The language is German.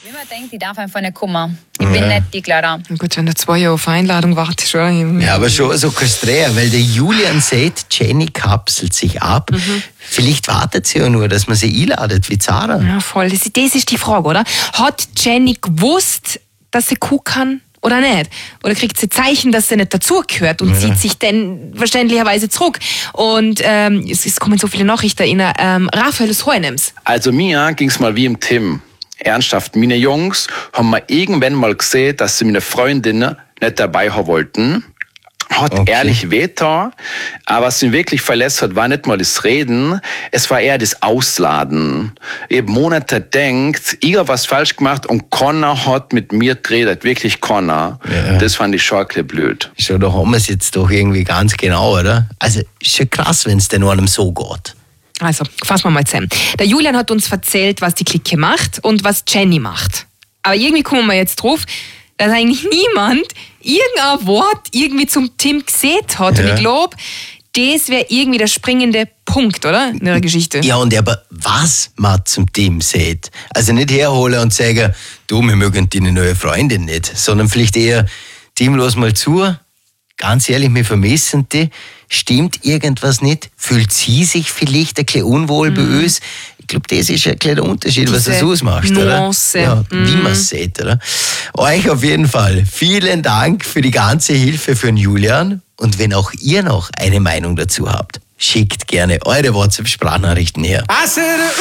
Wie man denkt, ich darf einfach nicht kommen. Ich bin nicht die Clara. Gut, wenn du 2 Jahre auf Einladung wartest, schon. Ja, aber schon so konstruiert, weil der Julian sagt, Jenny kapselt sich ab. Vielleicht wartet sie ja nur, dass man sie einladet wie Zara. Ja, voll. Das ist die Frage, oder? Hat Jenny gewusst, dass sie Kuh kann oder nicht? Oder kriegt sie Zeichen, dass sie nicht dazugehört und zieht sich dann verständlicherweise zurück? Und es kommen so viele Nachrichten rein. Raphael aus Hohenems. Also mir ging's mal wie im Tim. Ernsthaft, meine Jungs haben mir irgendwann mal gesehen, dass sie meine Freundinnen nicht dabei haben wollten. Hat ehrlich wehgetan, aber was ihn wirklich verletzt hat, war nicht mal das Reden, es war eher das Ausladen. Eben Monate denkt, ich habe was falsch gemacht und Connor hat mit mir geredet, wirklich Connor. Ja. Das fand ich schon ein bisschen blöd. Schon, da haben wir es jetzt doch irgendwie ganz genau, oder? Also ist schon krass, wenn es denn einem so geht. Also, fassen wir mal zusammen. Der Julian hat uns erzählt, was die Clique macht und was Jenny macht. Aber irgendwie kommen wir jetzt drauf, dass eigentlich niemand irgendein Wort irgendwie zum Tim gesehen hat. Ja. Und ich glaube, das wäre irgendwie der springende Punkt, oder? In der Geschichte. Ja, und aber was man zum Tim sieht. Also nicht herholen und sagen, du, wir mögen deine neue Freundin nicht, sondern vielleicht eher, Tim, lass mal zu, ganz ehrlich, wir vermissen die. Stimmt irgendwas nicht? Fühlt sie sich vielleicht ein bisschen unwohl bei uns? Ich glaube, das ist ein kleiner Unterschied, was das ausmacht, Nuance. Oder? Ja, wie man es sieht, oder? Euch auf jeden Fall vielen Dank für die ganze Hilfe für den Julian. Und wenn auch ihr noch eine Meinung dazu habt, schickt gerne eure WhatsApp-Sprachnachrichten her.